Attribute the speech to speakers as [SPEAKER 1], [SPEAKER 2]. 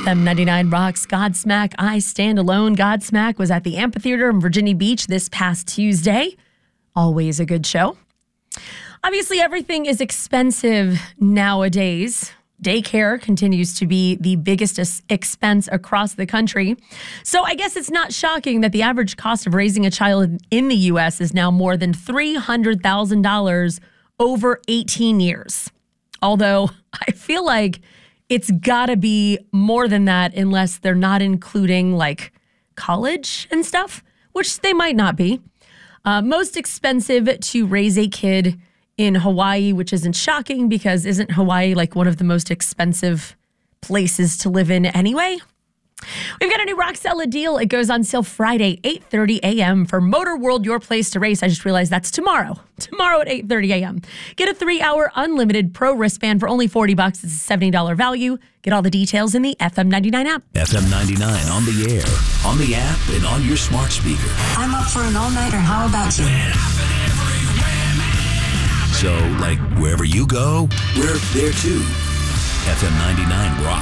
[SPEAKER 1] FM 99 rocks Godsmack. I Stand Alone. Godsmack was at the amphitheater in Virginia Beach this past Tuesday. Always a good show. Obviously, everything is expensive nowadays. Daycare continues to be the biggest expense across the country. So I guess it's not shocking that the average cost of raising a child in the U.S. is now more than $300,000 over 18 years. Although I feel like it's got to be more than that unless they're not including like college and stuff, which they might not be. Most expensive to raise a kid in Hawaii, which isn't shocking because isn't Hawaii like one of the most expensive places to live in anyway? We've got a new Roxella deal. It goes on sale Friday, 8:30 a.m. for Motor World, your place to race. I just realized that's tomorrow. Tomorrow at 8:30 a.m. Get a 3-hour unlimited pro wristband for only $40. It's a $70 value. Get all the details in the FM 99 app.
[SPEAKER 2] FM 99 on the air, on the app, and on your smart speaker.
[SPEAKER 3] I'm up for an all-nighter. How about you?
[SPEAKER 2] So, like, wherever you go, we're there too. FM 99 rocks.